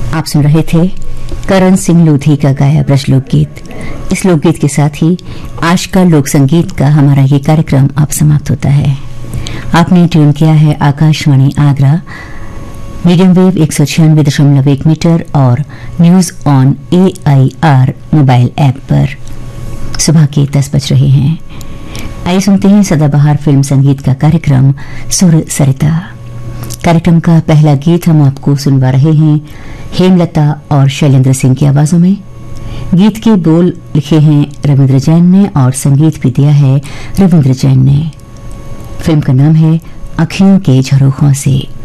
आप सुन रहे थे करण सिंह लोधी का गाया ब्रज लोकगीत। इस लोकगीत के साथ ही आज का लोक संगीत का हमारा ये कार्यक्रम अब समाप्त होता है। आपने ट्यून किया है Akashvani Agra, medium wave 196.1 metre और news on AIR mobile app पर। सुबह के 10 बज रहे हैं। आइए सुनते हैं सदाबहार फिल्म संगीत का कार्यक्रम सुर सरिता। कार्यक्रम का पहला गीत हम आपको सुनवा रहे हैं हेमलता और शैलेंद्र सिंह की आवाजों में। गीत के बोल लिखे हैं रविंद्र जैन ने और संगीत भी दिया है रविंद्र जैन ने। फिल्म का नाम है अखियों के झरोखों से।